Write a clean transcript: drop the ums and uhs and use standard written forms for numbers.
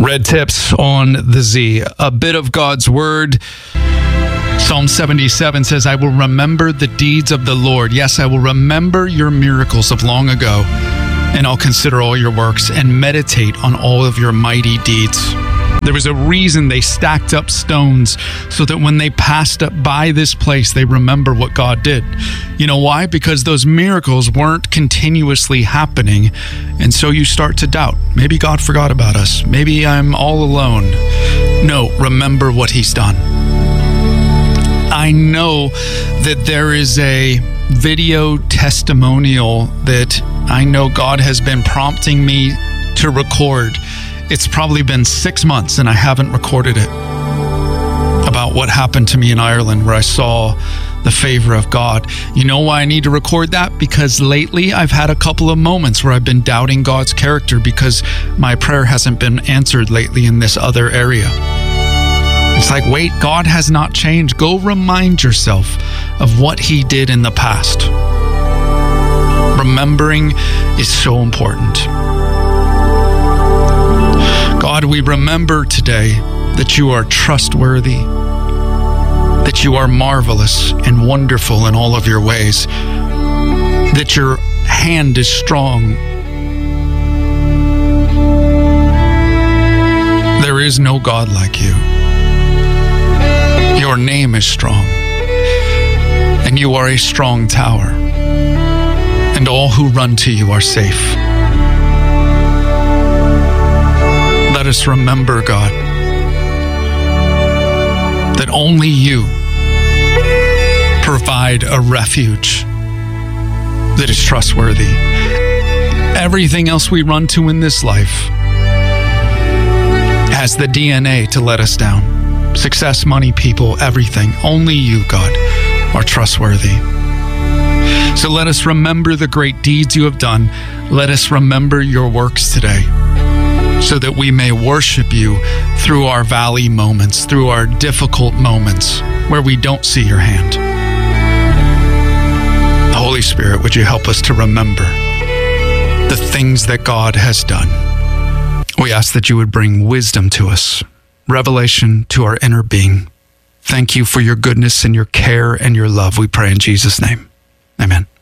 Red Tips on the Z. A bit of God's word. Psalm 77 says, I will remember the deeds of the Lord. Yes, I will remember your miracles of long ago, and I'll consider all your works and meditate on all of your mighty deeds. There was a reason they stacked up stones so that when they passed up by this place, they remember what God did. You know why? Because those miracles weren't continuously happening. And so you start to doubt. Maybe God forgot about us. Maybe I'm all alone. No, remember what he's done. I know that there is a video testimonial that I know God has been prompting me to record. It's probably been 6 months and I haven't recorded it, about what happened to me in Ireland where I saw the favor of God. You know why I need to record that? Because lately I've had a couple of moments where I've been doubting God's character because my prayer hasn't been answered lately in this other area. It's like, wait, God has not changed. Go remind yourself of what he did in the past. Remembering is so important. God, we remember today that you are trustworthy, that you are marvelous and wonderful in all of your ways, that your hand is strong. There is no God like you. Your name is strong, and you are a strong tower, and all who run to you are safe. Let us remember, God, that only you provide a refuge that is trustworthy. Everything else we run to in this life has the DNA to let us down. Success, money, people, everything. Only you, God, are trustworthy. So let us remember the great deeds you have done. Let us remember your works today, so that we may worship you through our valley moments, through our difficult moments where we don't see your hand. The Holy Spirit, would you help us to remember the things that God has done? We ask that you would bring wisdom to us, revelation to our inner being. Thank you for your goodness and your care and your love. We pray in Jesus' name. Amen.